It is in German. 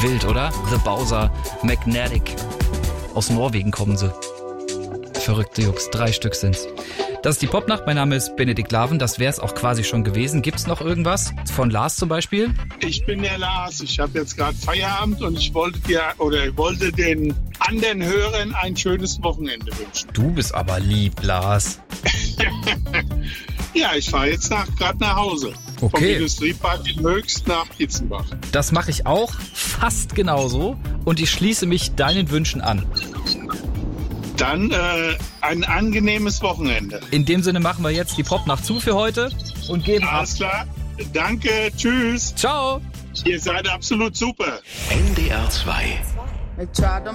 Wild, oder? The Bowser Magnetic. Aus Norwegen kommen sie. Verrückte Jux, 3 Stück sind's. Das ist die Popnacht, mein Name ist Benedikt Laven, das wäre es auch quasi schon gewesen. Gibt's noch irgendwas? Von Lars zum Beispiel? Ich bin der Lars, ich habe jetzt gerade Feierabend und ich wollte den anderen Hörern ein schönes Wochenende wünschen. Du bist aber lieb, Lars. Ja, ich fahre jetzt gerade nach Hause. Okay. Vom Industriepark in Höchst nach Kitzenbach. Das mache ich auch fast genauso und ich schließe mich deinen Wünschen an. Dann ein angenehmes Wochenende. In dem Sinne machen wir jetzt die Popnacht zu für heute und geben ab. Alles klar. Danke. Tschüss. Ciao. Ihr seid absolut super. NDR 2